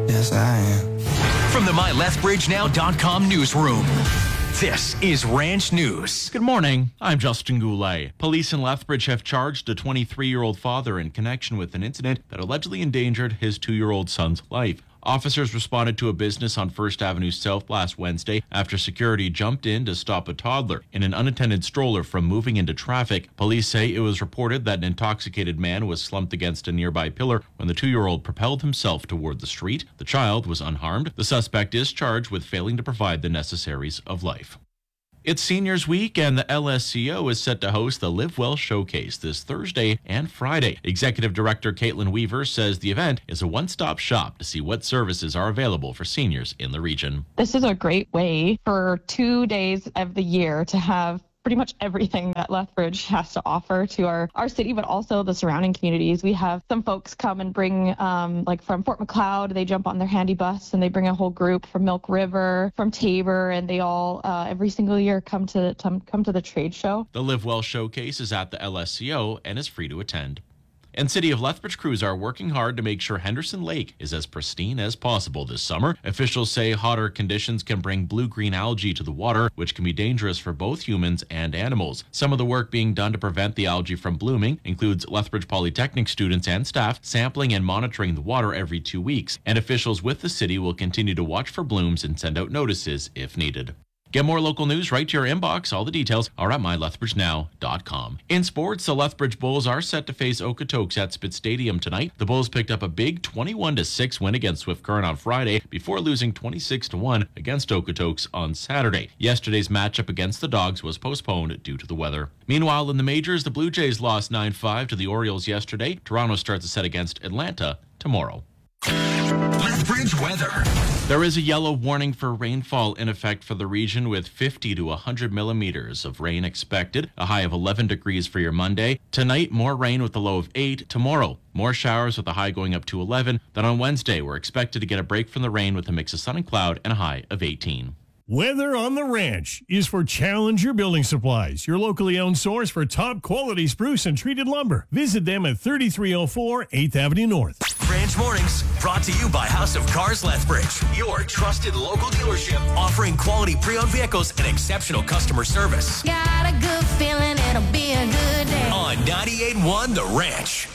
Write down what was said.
Yes, I am. From the MyLethBridgeNow.com newsroom, this is Ranch News. Good morning. I'm Justin Goulet. Police in Lethbridge have charged a 23-year-old father in connection with an incident that allegedly endangered his 2-year-old son's life. Officers responded to a business on First Avenue South last Wednesday after security jumped in to stop a toddler in an unattended stroller from moving into traffic. Police say it was reported that an intoxicated man was slumped against a nearby pillar when the 2-year-old propelled himself toward the street. The child was unharmed. The suspect is charged with failing to provide the necessaries of life. It's Seniors Week, and the LSCO is set to host the Live Well Showcase this Thursday and Friday. Executive Director Caitlin Weaver says the event is a one-stop shop to see what services are available for seniors in the region. This is a great way for 2 days of the year to have pretty much everything that Lethbridge has to offer to our city, but also the surrounding communities. We have some folks come and bring, like from Fort McLeod, they jump on their handy bus and they bring a whole group from Milk River, from Tabor, and they all every single year come to the trade show. The Live Well Showcase is at the LSCO and is free to attend. And City of Lethbridge crews are working hard to make sure Henderson Lake is as pristine as possible this summer. Officials say hotter conditions can bring blue-green algae to the water, which can be dangerous for both humans and animals. Some of the work being done to prevent the algae from blooming includes Lethbridge Polytechnic students and staff sampling and monitoring the water every 2 weeks. And officials with the city will continue to watch for blooms and send out notices if needed. Get more local news right to your inbox. All the details are at mylethbridgenow.com. In sports, the Lethbridge Bulls are set to face Okotoks at Spitz Stadium tonight. The Bulls picked up a big 21-6 win against Swift Current on Friday before losing 26-1 against Okotoks on Saturday. Yesterday's matchup against the Dogs was postponed due to the weather. Meanwhile, in the majors, the Blue Jays lost 9-5 to the Orioles yesterday. Toronto starts a set against Atlanta tomorrow. Lethbridge weather. There is a yellow warning for rainfall in effect for the region with 50 to 100 millimeters of rain expected, a high of 11 degrees for your Monday. Tonight, more rain with a low of 8. Tomorrow, more showers with a high going up to 11. Then on Wednesday, we're expected to get a break from the rain with a mix of sun and cloud and a high of 18. Weather on the Ranch is for Challenger Building Supplies, your locally owned source for top quality spruce and treated lumber. Visit them at 3304 8th Avenue North. Ranch Mornings, brought to you by House of Cars Lethbridge, your trusted local dealership offering quality pre-owned vehicles and exceptional customer service. Got a good feeling it'll be a good day. On 98.1 The Ranch.